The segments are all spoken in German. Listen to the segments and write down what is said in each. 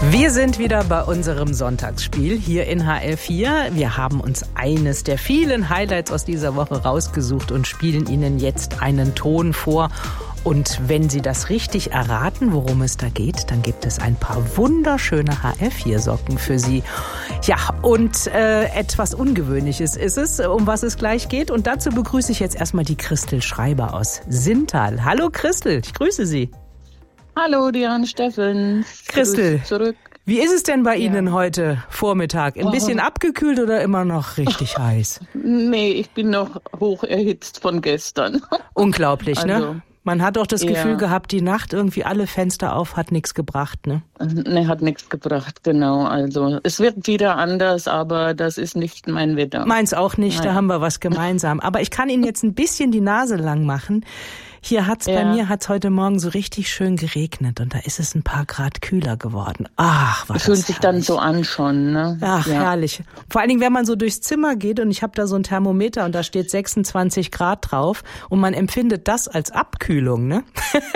Wir sind wieder bei unserem Sonntagsspiel hier in HR4. Wir haben uns eines der vielen Highlights aus dieser Woche rausgesucht und spielen Ihnen jetzt einen Ton vor. Und wenn Sie das richtig erraten, worum es da geht, dann gibt es ein paar wunderschöne HR4-Socken für Sie. Ja, und etwas Ungewöhnliches ist es, um was es gleich geht. Und dazu begrüße ich jetzt erstmal die Christel Schreiber aus Sintal. Hallo Christel, ich grüße Sie. Hallo, Diane Steffens. Christel, zurück. Wie ist es denn bei Ihnen heute Vormittag? Ein bisschen abgekühlt oder immer noch richtig heiß? Nee, ich bin noch hoch erhitzt von gestern. Unglaublich, also, ne? Man hat auch das Gefühl gehabt, die Nacht irgendwie alle Fenster auf, hat nichts gebracht, ne? Ne, hat nichts gebracht, genau. Also es wird wieder anders, aber das ist nicht mein Wetter. Meins auch nicht, Nein. Da haben wir was gemeinsam. Aber ich kann Ihnen jetzt ein bisschen die Nase lang machen. Bei mir hat's heute Morgen so richtig schön geregnet und da ist es ein paar Grad kühler geworden. Ach, was fühlt sich dann so an schon, ne? Ach, herrlich. Vor allen Dingen, wenn man so durchs Zimmer geht und ich habe da so ein Thermometer und da steht 26 Grad drauf und man empfindet das als Abkühlung, ne?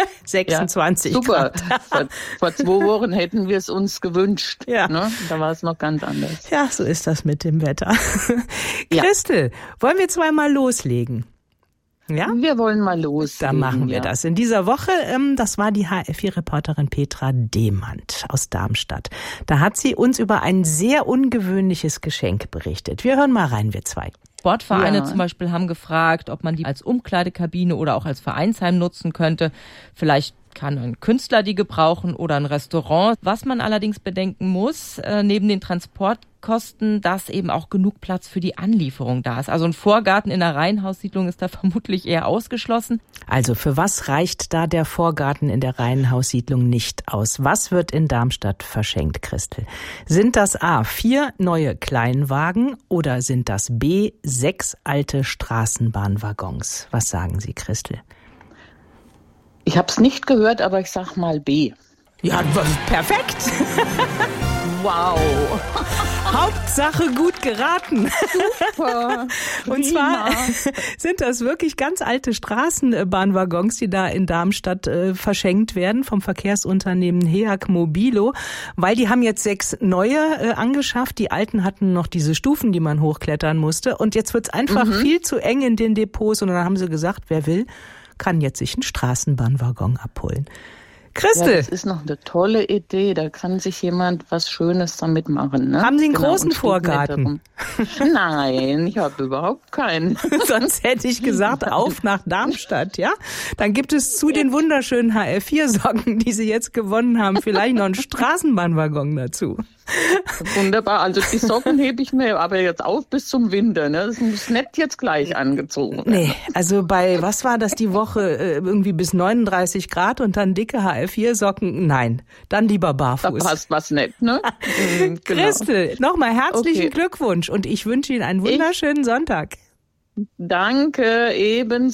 26 super. Grad. Vor 2 Wochen hätten wir es uns gewünscht, ne? Da war es noch ganz anders. Ja, so ist das mit dem Wetter. Christel, wollen wir zweimal loslegen? Ja? Wir wollen mal los. Da machen wir das. In dieser Woche, das war die HR4-Reporterin Petra Demand aus Darmstadt. Da hat sie uns über ein sehr ungewöhnliches Geschenk berichtet. Wir hören mal rein, wir zwei. Sportvereine zum Beispiel haben gefragt, ob man die als Umkleidekabine oder auch als Vereinsheim nutzen könnte. Vielleicht kann ein Künstler die gebrauchen oder ein Restaurant. Was man allerdings bedenken muss, neben den Transportkosten, dass eben auch genug Platz für die Anlieferung da ist. Also ein Vorgarten in einer Reihenhaussiedlung ist da vermutlich eher ausgeschlossen. Also für was reicht da der Vorgarten in der Reihenhaussiedlung nicht aus? Was wird in Darmstadt verschenkt, Christel? Sind das A, 4 neue Kleinwagen oder sind das B, 6 alte Straßenbahnwaggons? Was sagen Sie, Christel? Ich habe es nicht gehört, aber ich sag mal B. Ja, perfekt. Wow. Hauptsache gut geraten. Super. Und zwar sind das wirklich ganz alte Straßenbahnwaggons, die da in Darmstadt verschenkt werden vom Verkehrsunternehmen HEAG Mobilo, weil die haben jetzt 6 neue angeschafft. Die alten hatten noch diese Stufen, die man hochklettern musste. Und jetzt wird's einfach viel zu eng in den Depots. Und dann haben sie gesagt, wer will, kann jetzt sich einen Straßenbahnwaggon abholen. Christel. Ja, das ist noch eine tolle Idee. Da kann sich jemand was Schönes damit machen. Ne? Haben Sie einen großen Vorgarten? Nein, ich habe überhaupt keinen. Sonst hätte ich gesagt, auf nach Darmstadt, ja? Dann gibt es zu den wunderschönen HR4-Socken, die Sie jetzt gewonnen haben, vielleicht noch einen Straßenbahnwaggon dazu. Wunderbar. Also die Socken hebe ich mir aber jetzt auf bis zum Winter. Ne? Das muss nicht jetzt gleich angezogen werden. Nee, also was war das die Woche? Irgendwie bis 39 Grad und dann dicke HR4-Socken? Nein, dann lieber barfuß. Da passt was nicht, ne? Genau. Christel, nochmal herzlichen Glückwunsch und ich wünsche Ihnen einen wunderschönen Sonntag. Danke, ebenso.